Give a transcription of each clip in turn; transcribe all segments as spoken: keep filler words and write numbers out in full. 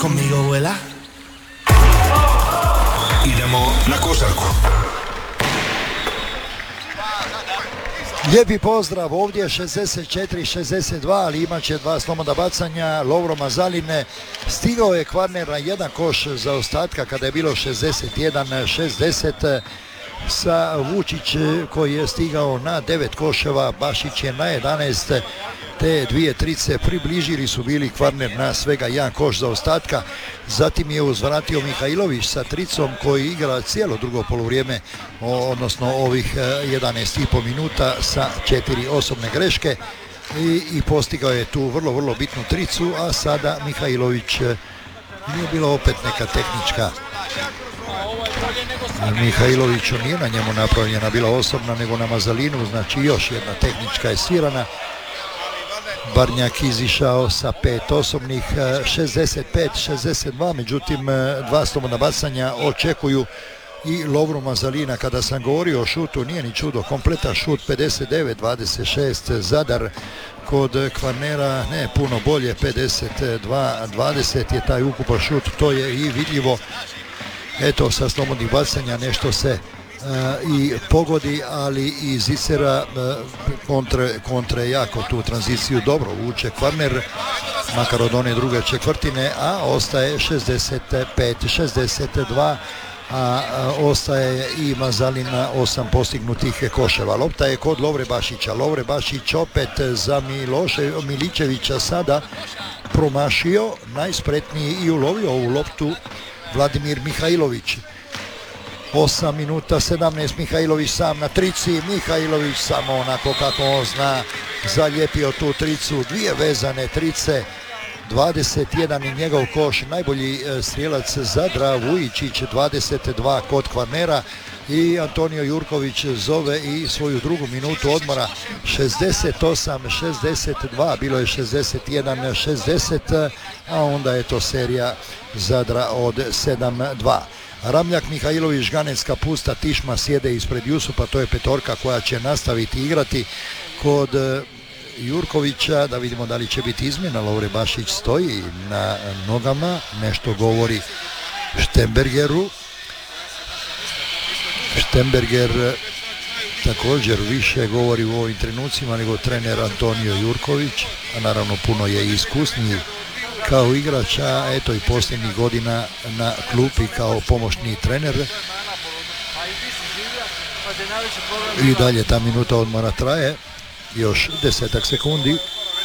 Conmigo vuela. Idemo na košarku. Lijepi pozdrav, ovdje šezdeset četiri šezdeset dva, ali imat će dva slobodna bacanja. Lovro Mazaline stigao je Kvarner na jedan koš za ostatka kada je bilo šezdeset jedan šezdeset. Sa Vučić koji je stigao na devet koševa, Bašić je na jedanaest. Te dvije trice približili su bili Kvarner na svega jedan koš za ostatka. Zatim je uzvratio Mihajlović sa tricom koji igra cijelo drugo poluvrijeme, odnosno ovih jedanaest i pol minuta sa četiri osobne greške i, i postigao je tu vrlo, vrlo bitnu tricu, a sada Mihajlović nije bilo opet neka tehnička. Mihajloviću nije na njemu napravljena bila osobna, nego na Mazalinu, znači još jedna tehnička je svirana. Barnjak izišao sa pet osobnih, šezdeset pet šezdeset dva, međutim dva slobodna bacanja očekuju i Lovru Mazalina. Kada sam govorio o šutu, nije ni čudo, kompletan šut, pedeset devet dvadeset šest Zadar. Kod Kvarnera ne puno bolje, pedeset dva dvadeset je taj ukupan šut, to je i vidljivo. Eto, sa slobodnih bacanja nešto se Uh, i pogodi, ali i Zicera uh, kontre, kontre jako tu tranziciju dobro vuče Kvarner, makar od one druge četvrtine, a ostaje šezdeset pet šezdeset dva, a, a ostaje i Mazalina osam postignutih koševa. Lopta je kod Lovre Bašića. Lovre Bašić opet za Miloše, Miličevića sada promašio, najspretniji i ulovio ovu loptu Vladimir Mihajlović. osam minuta sedamnaest, Mihajlović sam na trici, Mihajlović samo onako kako on zna zalijepio tu tricu, dvije vezane trice, dvadeset jedan i njegov koš, najbolji strijelac Zadra Vujičić, dvadeset dva kod Kvarnera i Antonio Jurković zove i svoju drugu minutu odmora, šezdeset osam šezdeset dva, bilo je šezdeset jedan šezdeset, a onda je to serija Zadra od sedam dva. Ramljak, Mihajlović, Žganec, Kapusta, Tišma sjede ispred Jusupa, to je petorka koja će nastaviti igrati. Kod Jurkovića, da vidimo da li će biti izmjena, Lovre Bašić stoji na nogama, nešto govori Štembergeru. Štemberger također više govori u ovim trenucima nego trener Antonio Jurković, a naravno puno je iskusniji kao igrača, eto i posljednjih godina na klupi kao pomoćni trener. I dalje ta minuta odmora traje, još desetak sekundi.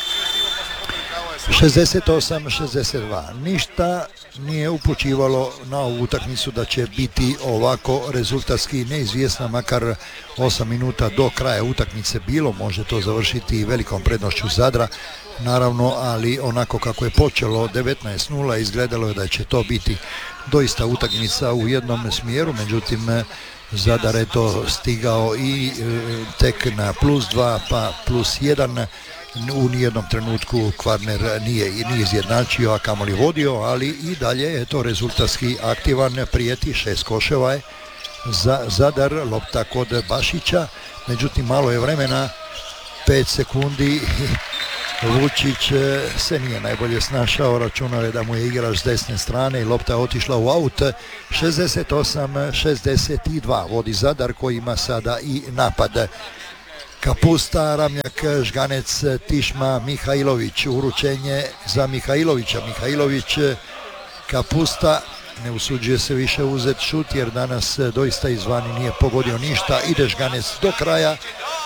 šezdeset osam šezdeset dva. Ništa nije upućivalo na ovu utakmicu da će biti ovako rezultatski neizvjesna, makar osam minuta do kraja utakmice bilo, može to završiti velikom prednošću Zadra, naravno, ali onako kako je počelo devetnaest nula izgledalo je da će to biti doista utakmica u jednom smjeru, međutim Zadar je to stigao i tek na plus dva pa plus jedan. U nijednom trenutku Kvarner nije, nije izjednačio, a kamoli vodio, ali i dalje je to rezultatski aktivan, prijeti, šest koševa je za Zadar, lopta kod Bašića, međutim malo je vremena, pet sekundi, Vučić se nije najbolje snašao, računao je da mu je igrač s desne strane i lopta je otišla u aut. Šezdeset osam šezdeset dva vodi Zadar koji ima sada i napad. Kapusta, Ramljak, Žganec, Tišma, Mihajlović, uručenje za Mihajlovića, Mihajlović, Kapusta, ne usuđuje se više uzeti šut jer danas doista izvani nije pogodio ništa, ide Žganec do kraja.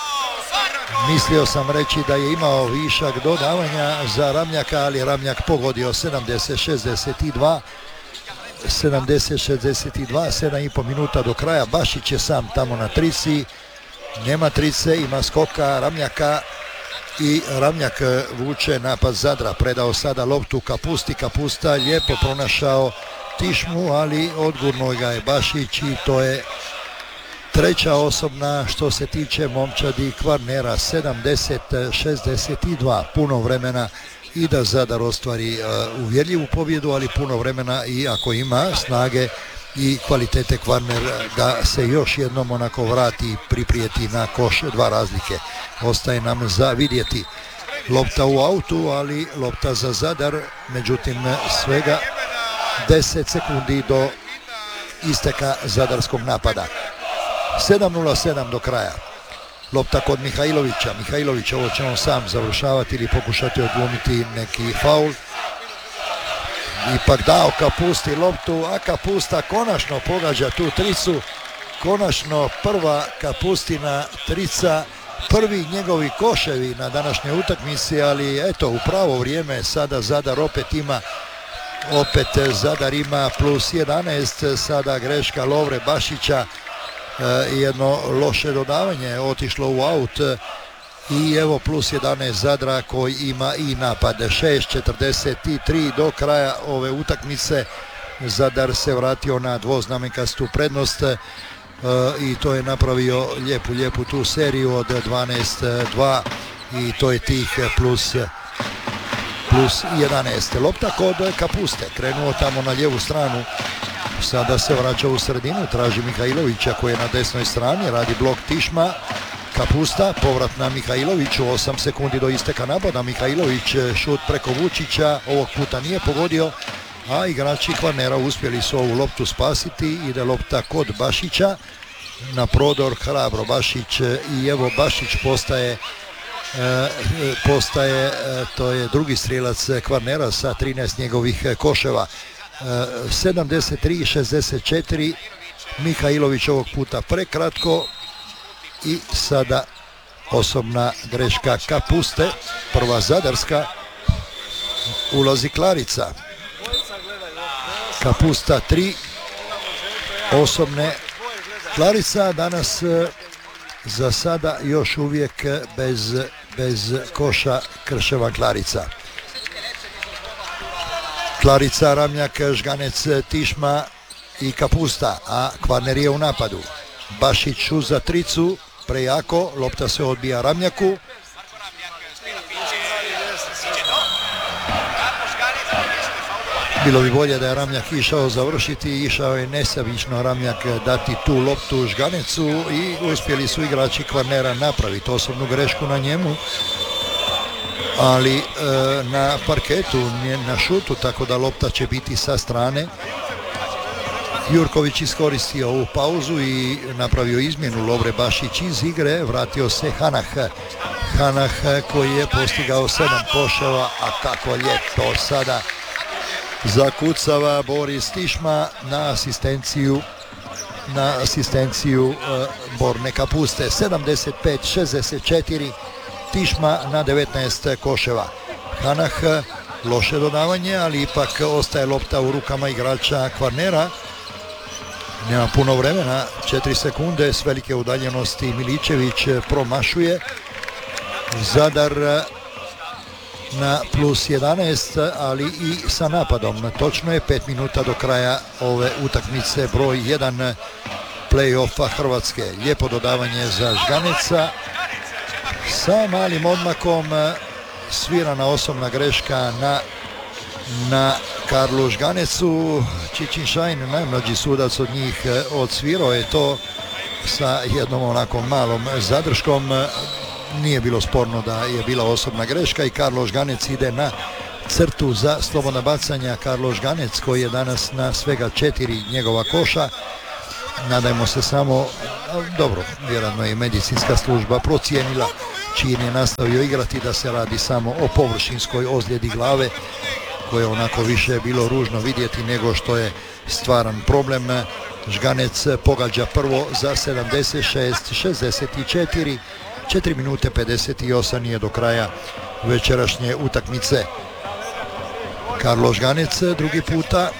Mislio sam reći da je imao višak dodavanja za Ramljaka, ali Ramljak pogodio sedamdeset šezdeset dva, sedamdeset šezdeset dva, sedam i pol minuta do kraja. Bašić je sam tamo na trici, nema trice, ima skoka Ramljaka i Ramljak vuče napad Zadra, predao sada loptu Kapusti, Kapusta lijepo pronašao Tišmu, ali odgurno ga je Bašić i to je treća osobna što se tiče momčadi Kvarnera. Sedamdeset šezdeset dva, puno vremena i da Zadar ostvari uh, uvjerljivu pobjedu, ali puno vremena i ako ima snage i kvalitete Kvarner da se još jednom onako vrati i priprijeti na koš, dva razlike. Ostaje nam za vidjeti. Lopta u autu, ali lopta za Zadar, međutim svega deset sekundi do isteka zadarskog napada. sedam nula sedam do kraja. Lopta kod Mihajlovića. Mihajlović, ovo će on sam završavati ili pokušati odglumiti neki faul. Ipak dao Kapusti loptu, a Kapusta konačno pogađa tu tricu. Konačno prva Kapustina trica, prvi njegovi koševi na današnjoj utakmici, ali eto, u pravo vrijeme sada Zadar opet ima opet Zadar ima plus jedanaest, sada greška Lovre Bašića, jedno loše dodavanje otišlo u aut i evo plus jedanaest Zadra koji ima i napad. Šest četrdeset tri do kraja ove utakmice. Zadar se vratio na dvoznamenkastu prednost i to je napravio lijepu, lijepu tu seriju od dvanaest dva i to je tih plus plus jedanaest. Lopta kod Kapuste, krenuo tamo na lijevu stranu, sada se vraća u sredinu, traži Mihajlovića koji je na desnoj strani, radi blok Tišma. Kapusta, povrat na Mihajloviću, osam sekundi do isteka napada. Mihajlović šut preko Vučića, ovog puta nije pogodio, a igrači Kvarnera uspjeli su ovu loptu spasiti. Ide lopta kod Bašića, na prodor hrabro Bašić i evo Bašić postaje E, postaje, e, to je drugi strijelac Kvarnera sa trinaest njegovih koševa. E, sedamdeset tri šezdeset četiri, Mihajlović ovog puta prekratko i sada osobna greška Kapuste, prva zadarska. Ulazi Klarica. Kapusta tri, osobne Klarica danas za sada još uvijek bez, bez koša Krševa Klarica. Klarica, Ramljak, Žganec, Tišma i Kapusta, a Kvarner je u napadu. Bašić za tricu, prejako, lopta se odbija Ramljaku. Bilo bi bolje da je Ramljak išao završiti, išao je nesavično Ramljak dati tu loptu Žganecu i uspjeli su igrači Kvarnera napraviti osobnu grešku na njemu, ali e, na parketu, na šutu, tako da lopta će biti sa strane. Jurković iskoristio ovu pauzu i napravio izmjenu. Lovre Bašić iz igre, vratio se Hanah. Hanah koji je postigao sedam koševa, a kako lijepo sada zakucava Boris Tišma na asistenciju na asistenciju uh, Borne Kapuste. sedamdeset pet šezdeset četiri, Tišma na devetnaest koševa. Hanah, loše dodavanje, ali ipak ostaje lopta u rukama igrača Kvarnera. Nema puno vremena, četiri sekunde s velike udaljenosti. Miličević promašuje. Zadar na plus jedanaest, ali i sa napadom. Točno je pet minuta do kraja ove utakmice broj jedan play-offa Hrvatske. Lijepo dodavanje za Žganeca. Sa malim odmakom svirana osobna greška na, na Karlu Žganecu. Čičin Šajn, najmlađi sudac od njih, odsvirao je to sa jednom onako malom zadrškom. Nije bilo sporno da je bila osobna greška i Karlo Žganec ide na crtu za slobodna bacanja. Karlo Žganec koji je danas na svega četiri njegova koša. Nadajmo se samo, dobro, vjerojatno je medicinska služba procijenila čim je nastavio igrati da se radi samo o površinskoj ozljedi glave, koje onako više je bilo ružno vidjeti nego što je stvaran problem. Žganec pogađa prvo za sedamdeset šest šezdeset četiri. četiri minute pedeset osam nije do kraja večerašnje utakmice. Karlo Žganec drugi puta.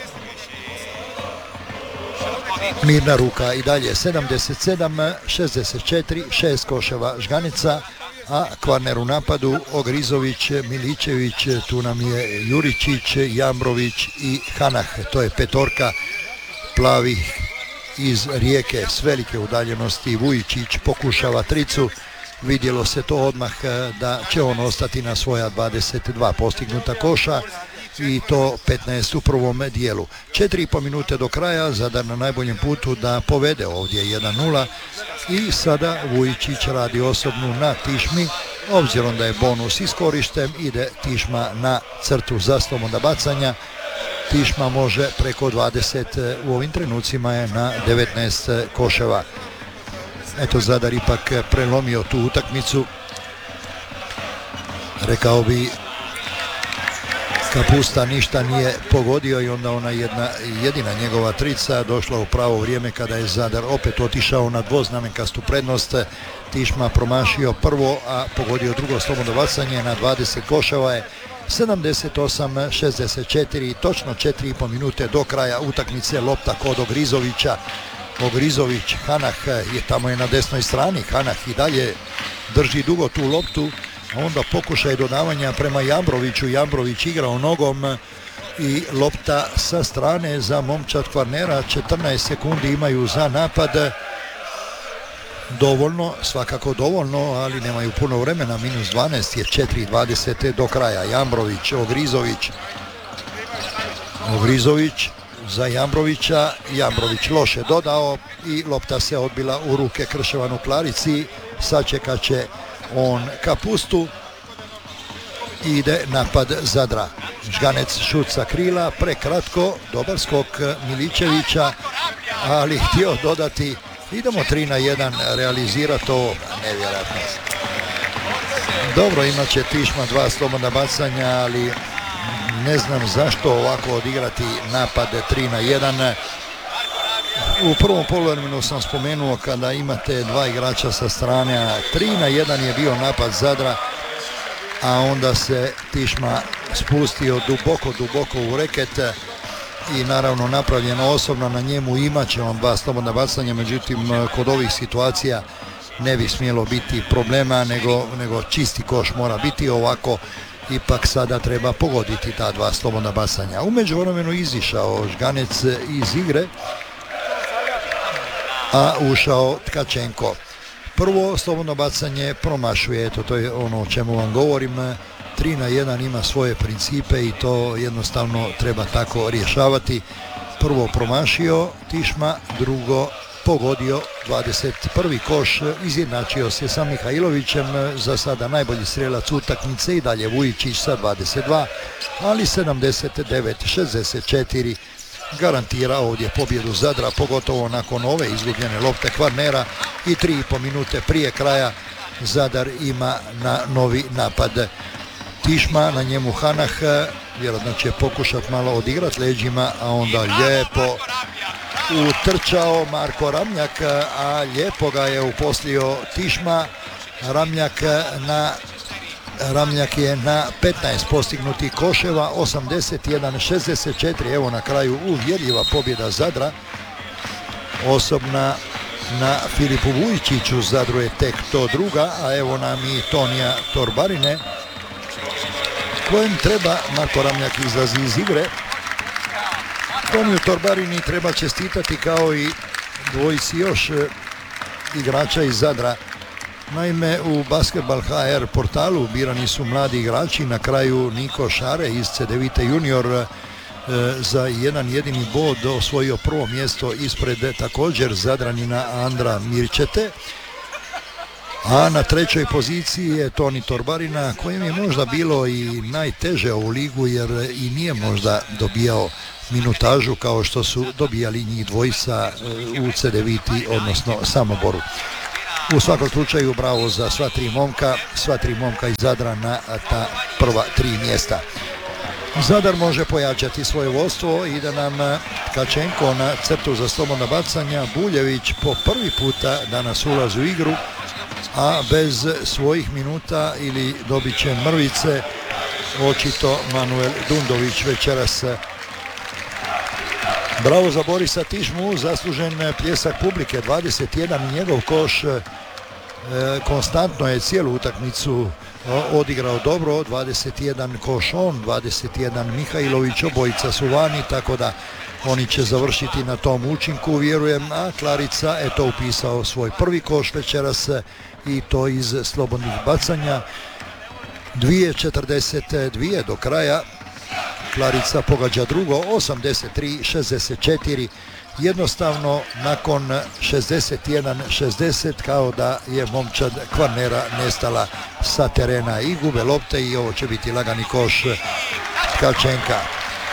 Mirna ruka i dalje. sedamdeset sedam šezdeset četiri, šest koševa Žganeca, a Kvarner u napadu. Ogrizović, Miličević, tu nam je Juričić, Jambrović i Hanah. To je petorka plavih iz Rijeke s velike udaljenosti. Vujičić pokušava tricu. Vidjelo se to odmah da će on ostati na svoja dvadeset dva postignuta koša i to petnaest u prvom dijelu. četiri i pol minute do kraja, Zadar na najboljem putu da povede ovdje jedan nula i sada Vujičić radi osobnu na Tišmi. Obzirom da je bonus iskorišten, ide Tišma na crtu za slobodna bacanja Tišma može preko dvadeset, u ovim trenucima je na devetnaest koševa. Eto, Zadar ipak prelomio tu utakmicu. Rekao bi, Kapusta ništa nije pogodio i onda ona jedna jedina njegova trica došla u pravo vrijeme kada je Zadar opet otišao na dvoznamenkastu prednost. Tišma promašio prvo, a pogodio drugo slobodno bacanje na dvadeset koševa je sedamdeset osam šezdeset četiri, točno četiri i pol minute do kraja utakmice. Lopta kod Ogrizovića. Ogrizović, Hanah je tamo je na desnoj strani. Hanah i dalje drži dugo tu loptu. Onda pokušaj dodavanja prema Jambroviću. Jambrović igrao nogom i lopta sa strane za momčad Kvarnera. četrnaest sekundi imaju za napad. Dovoljno, svakako dovoljno, ali nemaju puno vremena. Minus dvanaest je četiri dvadeset do kraja. Jambrović, Ogrizović. Ogrizović za Jambrovića. Jambrović loše dodao i lopta se odbila u ruke Krševanu Klarici. Sačekat će on Kapustu. Ide napad Zadra. Žganec šut sa krila, prekratko, dobar skok Miličevića, ali htio dodati, idemo tri na jedan realizirati to, nevjerojatno. Dobro, imat će Tišma dva slobodna bacanja, ali ne znam zašto ovako odigrati napad tri na jedan. U prvom poluvremenu sam spomenuo kada imate dva igrača sa strane, a tri na jedan je bio napad Zadra, a onda se Tišma spustio duboko, duboko u reket i naravno napravljeno osobno na njemu. Imat će on dva slobodna bacanja, međutim kod ovih situacija ne bi smjelo biti problema, nego, nego čisti koš mora biti. Ovako ipak sada treba pogoditi ta dva slobodna bacanja. U međuvremenu izišao Žganec iz igre, a ušao Tkačenko. Prvo slobodno bacanje promašuje, eto to je ono o čemu vam govorim. tri na jedan ima svoje principe i to jednostavno treba tako rješavati. Prvo promašio Tišma, drugo pogodio dvadeset prvi koš, izjednačio se sa Mihajlovićem, za sada najbolji strelac utakmice i dalje Vujičić sa dvadeset dva, ali sedamdeset devet šezdeset četiri garantira ovdje pobjedu Zadra, pogotovo nakon ove izgubljene lopte Kvarnera i tri i pol minute prije kraja Zadar ima na novi napad. Tišma, na njemu Hanah, vjerojatno će pokušati malo odigrati leđima, a onda lijepo utrčao Marko Ramljak, a lijepo ga je uposlio Tišma. Ramljak na Ramljak je na petnaest postignutih koševa, osamdeset jedan šezdeset četiri, evo na kraju uvjerljiva pobjeda Zadra. Osobna na Filipu Vujičiću, Zadru je tek to druga, a evo nam i Tonija Torbarine, kojem treba, Marko Ramljak izlazi iz igre. Toniju Torbarini treba čestitati kao i dvojici još igrača iz Zadra. Naime, u Basketball H R portalu birani su mladi igrači, na kraju Niko Šare iz Cedevite junior e, za jedan jedini bod osvojio prvo mjesto ispred također Zadranina Andra Mirčete, a na trećoj poziciji je Toni Torbarina, kojem je možda bilo i najteže ovu ligu jer i nije možda dobijao minutažu kao što su dobijali njih dvojica u Cedeviti, odnosno Samoboru. U svakom slučaju bravo za sva tri momka, sva tri momka iz Zadra na ta prva tri mjesta. Zadar može pojačati svoje vodstvo i da nam Tkačenko na crtu za slobodna bacanja. Buljević po prvi puta danas ulazi u igru, a bez svojih minuta ili dobit će mrvice očito Manuel Dundović večeras. Bravo za Borisa Tišmu, zaslužen pljesak publike, dvadeset jedan njegov koš, e, konstantno je cijelu utakmicu odigrao dobro, dvadeset jedan koš on, dvadeset jedan Mihajlović, obojica su vani, tako da oni će završiti na tom učinku, vjerujem, a Klarica je to upisao svoj prvi koš večeras i to iz slobodnih bacanja. dvije četrdeset dvije do kraja. Klarica pogađa drugo, osamdeset tri šezdeset četiri, jednostavno nakon šezdeset jedan šezdeset kao da je momčad Kvarnera nestala sa terena i gube lopte i ovo će biti lagani koš Tkačenka.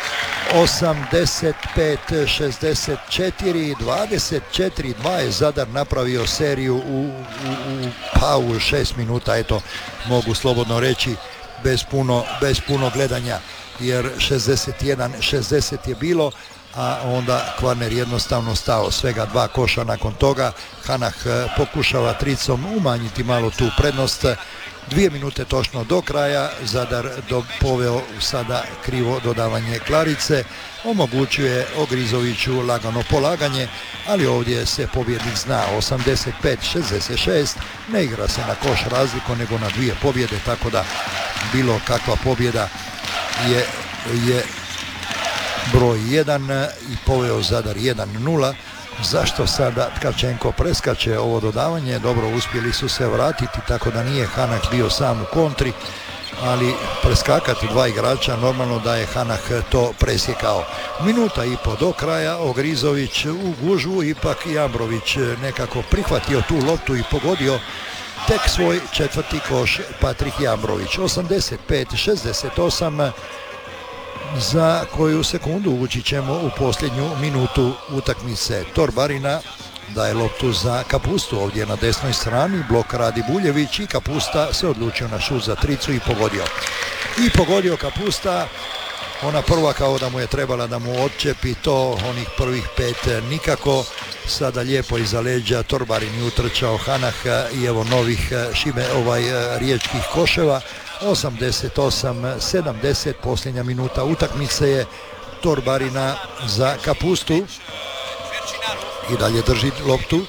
osamdeset pet šezdeset četiri, dvadeset četiri dva je Zadar napravio seriju u, u, u pa u šest minuta, eto mogu slobodno reći bez puno, bez puno gledanja, jer šezdeset jedan šezdeset je bilo, a onda Kvarner jednostavno stao. Svega dva koša nakon toga. Hanah pokušava tricom umanjiti malo tu prednost. Dvije minute točno do kraja. Zadar do, poveo sada krivo dodavanje Klarice. Omogućuje Ogrizoviću lagano polaganje, ali ovdje se pobjednik zna. osamdeset pet šezdeset šest. Ne igra se na koš razliku nego na dvije pobjede, tako da bilo kakva pobjeda je, je broj jedan i poveo Zadar jedan nula. Zašto sada Tkačenko preskače ovo dodavanje? Dobro, uspjeli su se vratiti, tako da nije Hanah bio sam u kontri, ali preskakati dva igrača, normalno da je Hanah to presjekao. Minuta i po do kraja, Ogrizović u gužvu, ipak Jambrović nekako prihvatio tu loptu i pogodio tek svoj četvrti koš. Patrik Jambrović. osamdeset pet šezdeset osam. Za koju sekundu ući ćemo u posljednju minutu utakmice. Torbarina daje loptu za Kapustu ovdje na desnoj strani, blok radi Buljević i Kapusta se odlučio na šut za tricu i pogodio. I pogodio Kapusta, ona prva kao da mu je trebala da mu odčepi to, onih prvih pet nikako. Sada lijepo iza leđa Torbarin utrčao Hanah i evo novih šime ovaj riječkih koševa. osamdeset osam sedamdeset, posljednja minuta utakmice je. Torbarina za Kapustu i dalje drži loptu.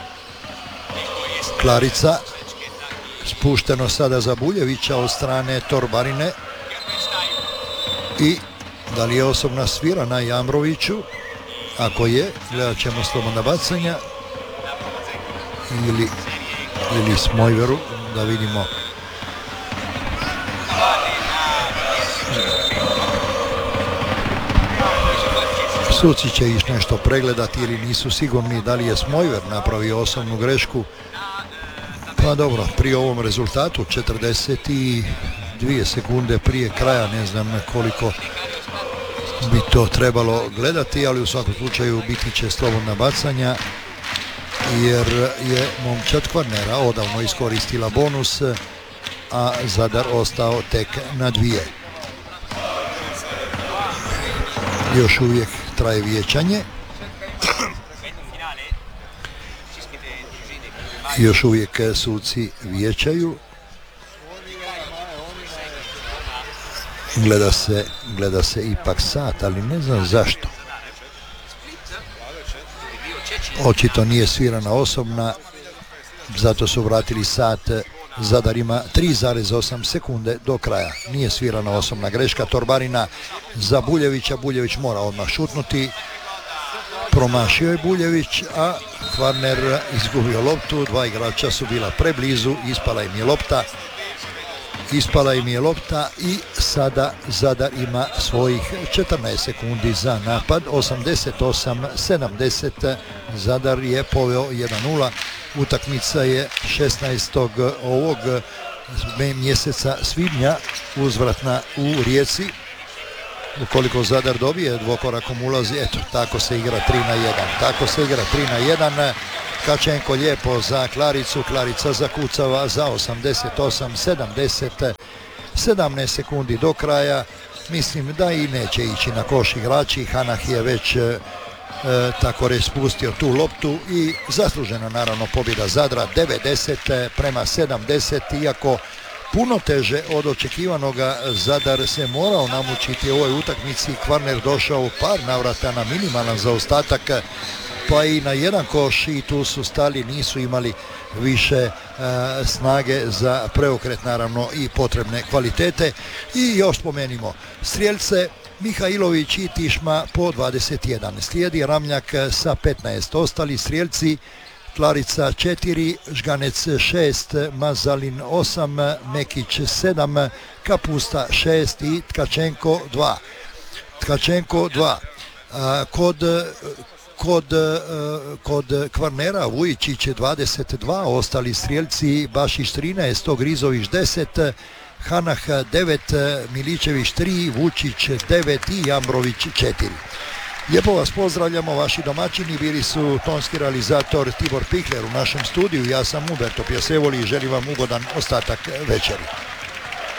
Klarica, spušteno sada za Buljevića od strane Torbarine. I da li je osobna svira na Jambroviću? Ako je, gledat ćemo slobodna bacanja ili, ili Smojveru, da vidimo. Suci će iš nešto pregledati ili nisu sigurni da li je Smojver napravio osobnu grešku. Pa dobro, pri ovom rezultatu četrdeset dvije sekunde prije kraja, ne znam koliko bi to trebalo gledati, ali u svakom slučaju biti će slobodna bacanja, jer je momčad Kvarnera odavno iskoristila bonus, a Zadar ostao tek na dvije. Još uvijek traje vijećanje. Još uvijek suci vijećaju. Gleda se, gleda se ipak sat, ali ne znam zašto. Očito nije svirana osobna, zato su vratili sat. Zadar ima tri zarez osam sekunde do kraja. Nije svirana osobna greška. Torbarina za Buljevića. Buljević mora odmah šutnuti. Promašio je Buljević, a Kvarner izgubio loptu. Dva igrača su bila preblizu. Ispala im je lopta. Ispala im je lopta i sada Zadar ima svojih četrnaest sekundi za napad. osamdeset osam sedamdeset. Zadar je poveo jedan nula. Utakmica je šesnaestog ovog mjeseca svibnja, uzvratna u Rijeci. Ukoliko Zadar dobije, dvokorakom ulazi. Eto, tako se igra tri na jedan. Tako se igra tri na jedan. Tkačenko lijepo za Klaricu. Klarica zakucava za osamdeset osam sedamdeset. sedamnaest sekundi do kraja. Mislim da i neće ići na koš igrači. Hanah je već e, tako reći spustio tu loptu i zaslužena naravno pobjeda Zadra devedeset prema sedamdeset, iako puno teže od očekivanoga. Zadar se morao namučiti u ovoj utakmici. Kvarner došao u par navrata na minimalan zaostatak, pa i na jedan koš i tu su stali, nisu imali više e, snage za preokret, naravno i potrebne kvalitete. I još spomenimo strijelce. Mihajlović i Tišma po dvadeset jedan. Slijedi Ramljak sa petnaest. Ostali strijelci: Klarica četiri, Žganec šest, Mazalin osam, Mekić sedam, Kapusta šest i Tkačenko dva. Tkačenko dva. Kod Kod, kod Kvarnera Vujičić dvadeset dva, ostali strijelci: Bašić trinaest, Ogrizović deset, Hanah devet, Miličević tri, Vučić devet i Jambrović četiri. Lijepo vas pozdravljamo, vaši domaćini bili su tonski realizator Tibor Pikler u našem studiju, ja sam Umberto Pjesevoli i želim vam ugodan ostatak večeri.